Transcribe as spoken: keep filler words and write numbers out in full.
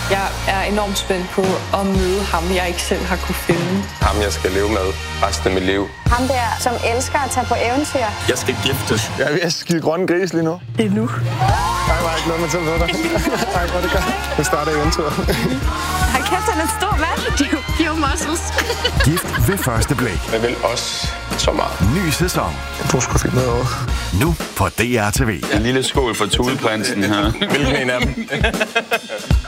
Jeg er enormt spændt på at møde ham, jeg ikke selv har kunne finde. Ham, jeg skal leve med resten af mit liv. Ham der, som elsker at tage på eventyr. Jeg skal giftes. Jeg er ved at skide grønne gris lige nu. Det er nu. Ej, hvor har jeg glædet mig til at møde dig. Ej, hvor er det godt. Nu starter eventyret. Hold kæft, han er en stor mand. Pure muscles. Gift ved første blik. Jeg vil også så meget. Ny sæson. Jeg tror sgu fint noget over. Nu på D R T V. En lille skål for Thuleprinsen her. Hvilken en af dem?